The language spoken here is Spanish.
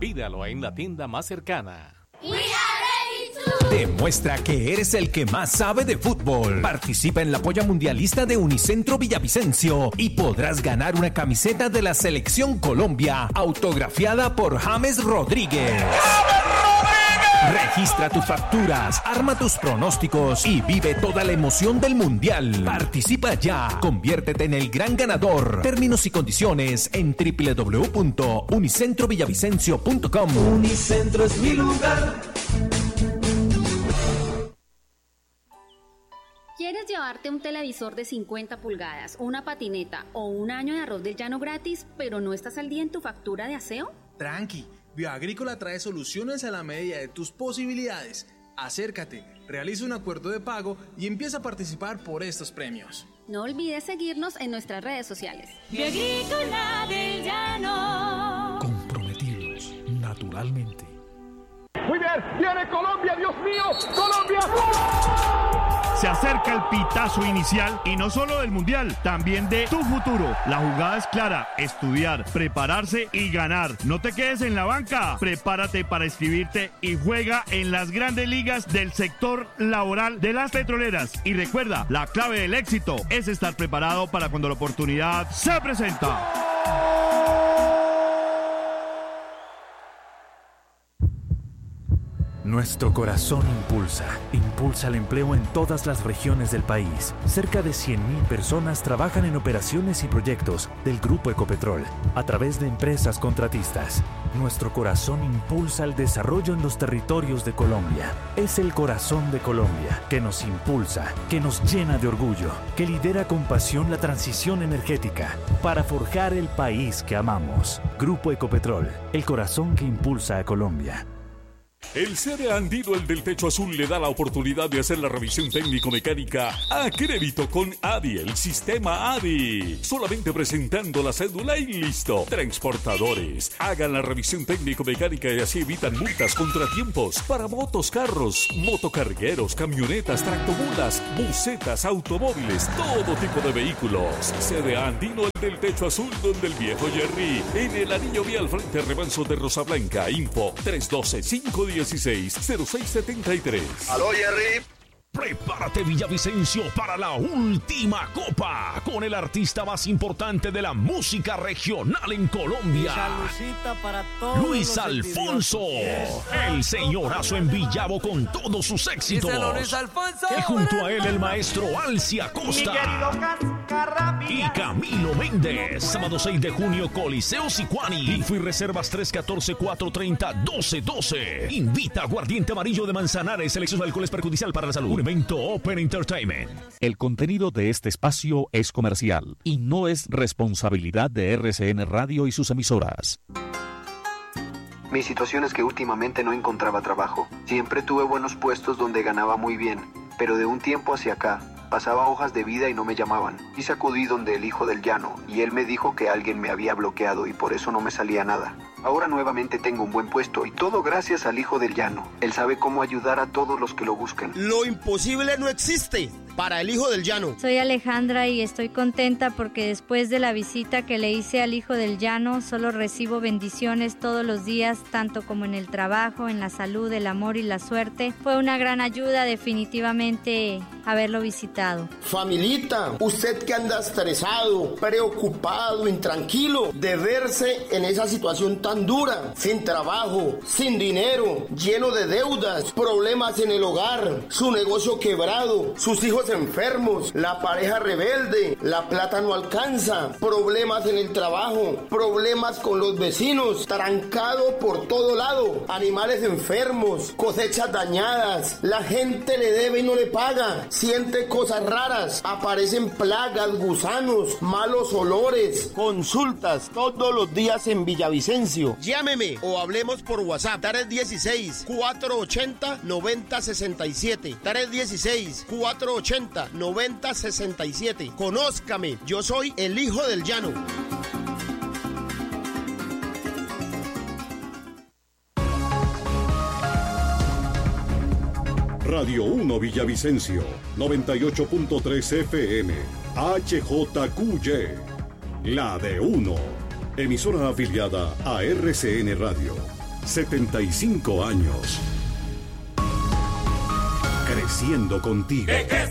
Pídalo en la tienda más cercana. Demuestra que eres el que más sabe de fútbol. Participa en la polla mundialista de Unicentro Villavicencio y podrás ganar una camiseta de la Selección Colombia, autografiada por James Rodríguez. Registra tus facturas, arma tus pronósticos y vive toda la emoción del Mundial. Participa ya, conviértete en el gran ganador. Términos y condiciones en www.unicentrovillavicencio.com. Unicentro es mi lugar. ¿Quieres llevarte un televisor de 50 pulgadas, una patineta o un año de arroz del llano gratis, pero no estás al día en tu factura de aseo? Tranqui, Bioagrícola trae soluciones a la medida de tus posibilidades. Acércate, realiza un acuerdo de pago y empieza a participar por estos premios. No olvides seguirnos en nuestras redes sociales. Bioagrícola del Llano. Comprometidos naturalmente. Muy bien, viene Colombia, Dios mío, Colombia. Se acerca el pitazo inicial y no solo del Mundial, también de tu futuro. La jugada es clara, estudiar, prepararse y ganar. No te quedes en la banca, prepárate para inscribirte y juega en las grandes ligas del sector laboral de las petroleras. Y recuerda, la clave del éxito es estar preparado para cuando la oportunidad se presenta. Nuestro corazón impulsa el empleo en todas las regiones del país. Cerca de 100,000 personas trabajan en operaciones y proyectos del Grupo Ecopetrol a través de empresas contratistas. Nuestro corazón impulsa el desarrollo en los territorios de Colombia. Es el corazón de Colombia que nos impulsa, que nos llena de orgullo, que lidera con pasión la transición energética para forjar el país que amamos. Grupo Ecopetrol, el corazón que impulsa a Colombia. El CDA Andino, el del techo azul, le da la oportunidad de hacer la revisión técnico-mecánica a crédito con ADI, el sistema ADI. Solamente presentando la cédula y listo. Transportadores, hagan la revisión técnico-mecánica y así evitan multas, contratiempos para motos, carros, motocargueros, camionetas, tractomulas, busetas, automóviles, todo tipo de vehículos. CDA Andino, el del techo azul, donde el viejo Jerry, en el anillo vial frente al remanso de Rosa Blanca. Info 312-516-0673. ¡Aló, Jerry! Prepárate, Villavicencio, para la última copa con el artista más importante de la música regional en Colombia, Luis Alfonso, el señorazo en Villavo con todos sus éxitos. Y junto a él el maestro Alcia Costa y Camilo Méndez. Sábado 6 de junio, Coliseo Sicuani. Info y reservas 314-430-1212. Invita a Aguardiente Amarillo de Manzanares. El exceso de alcohol es perjudicial para la salud. Un evento Open Entertainment. El contenido de este espacio es comercial y no es responsabilidad de RCN Radio y sus emisoras. Mi situación es que últimamente no encontraba trabajo. Siempre tuve buenos puestos donde ganaba muy bien, pero de un tiempo hacia acá pasaba hojas de vida y no me llamaban. Y acudí donde el hijo del llano y él me dijo que alguien me había bloqueado y por eso no me salía nada. Ahora nuevamente tengo un buen puesto y todo gracias al hijo del llano. Él sabe cómo ayudar a todos los que lo buscan. Lo imposible no existe para el hijo del llano. Soy Alejandra y estoy contenta porque después de la visita que le hice al hijo del llano, solo recibo bendiciones todos los días, tanto como en el trabajo, en la salud, el amor y la suerte. Fue una gran ayuda definitivamente haberlo visitado. Familita, usted que anda estresado, preocupado, intranquilo de verse en esa situación tan dura, sin trabajo, sin dinero, lleno de deudas, problemas en el hogar, su negocio quebrado, sus hijos enfermos, la pareja rebelde, la plata no alcanza, problemas en el trabajo, problemas con los vecinos, trancado por todo lado, animales enfermos, cosechas dañadas, la gente le debe y no le paga, siente cosas raras, aparecen plagas, gusanos, malos olores. Consultas todos los días en Villavicencio. Llámeme o hablemos por WhatsApp. 316-480-9067. 316-480-9067. Conózcame, yo soy el hijo del llano. Radio 1 Villavicencio, 98.3 FM, HJQY, la de 1, emisora afiliada a RCN Radio. 75 años. Creciendo contigo. ¡Que